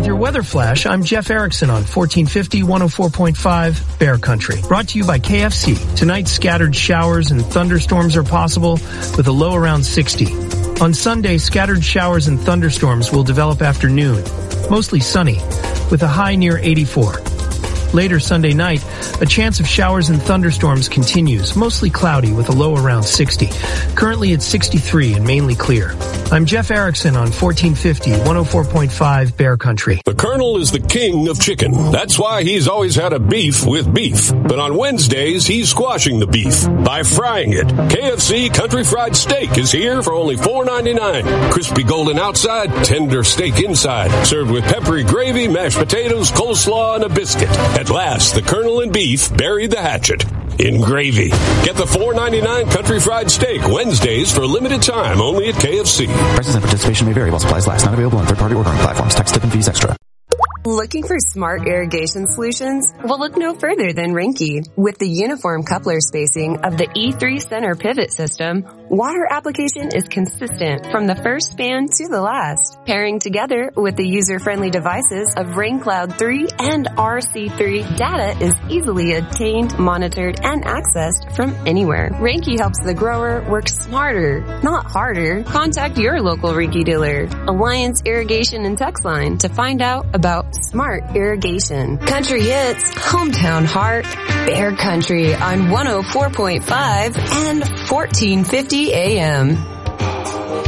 With your weather flash, I'm Jeff Erickson on 1450 104.5 Bear Country. Brought to you by KFC. Tonight, scattered showers and thunderstorms are possible with a low around 60. On Sunday, scattered showers and thunderstorms will develop after noon. Mostly sunny, with a high near 84. Later Sunday night, a chance of showers and thunderstorms continues, mostly cloudy with a low around 60. Currently it's 63 and mainly clear. I'm Jeff Erickson on 1450 104.5 Bear Country. The Colonel is the king of chicken. That's why he's always had a beef with beef. But on Wednesdays, he's squashing the beef by frying it. KFC Country Fried Steak is here for only $4.99. Crispy golden outside, tender steak inside. Served with peppery gravy, mashed potatoes, coleslaw, and a biscuit. At last, the Colonel and beef buried the hatchet in gravy. Get the $4.99 Country Fried Steak Wednesdays for a limited time only at KFC. Prices and participation may vary while supplies last. Not available on third-party ordering platforms. Tax, tip, and fees extra. Looking for smart irrigation solutions? Well, look no further than Rinky. With the uniform coupler spacing of the E3 center pivot system, water application is consistent from the first span to the last. Pairing together with the user-friendly devices of RainCloud 3 and RC3, data is easily obtained, monitored, and accessed from anywhere. Rinky helps the grower work smarter, not harder. Contact your local Rinky dealer, Alliance Irrigation and Text Line, to find out about smart irrigation. Country Hits, Hometown Heart, Bear Country on 104.5 and 1450 AM.